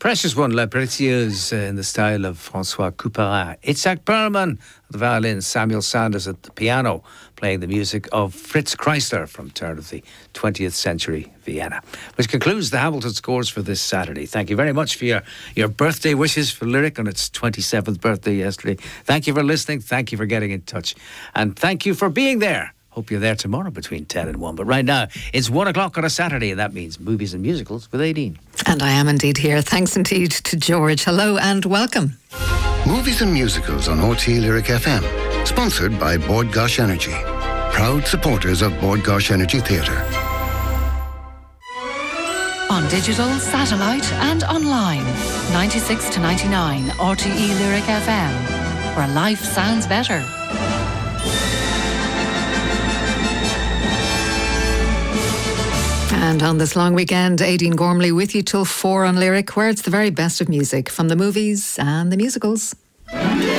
Precious one, La Précieuse, in the style of François Couperin. Itzhak Perlman at the violin, Samuel Sanders at the piano, playing the music of Fritz Kreisler from turn of the 20th century Vienna. Which concludes the Hamilton Scores for this Saturday. Thank you very much for your birthday wishes for Lyric on its 27th birthday yesterday. Thank you for listening. Thank you for getting in touch. And thank you for being there. Hope you're there tomorrow between 10 and 1. But right now, it's 1 o'clock on a Saturday, and that means movies and musicals with Aideen. And I am indeed here. Thanks indeed to George. Hello and welcome. Movies and musicals on OT Lyric FM. Sponsored by Bord Gáis Energy. Proud supporters of Bord Gáis Energy Theatre. On digital, satellite and online. 96 to 99 RTE Lyric FM. Where life sounds better. And on this long weekend, Aideen Gormley with you till 4 on Lyric, where it's the very best of music from the movies and the musicals.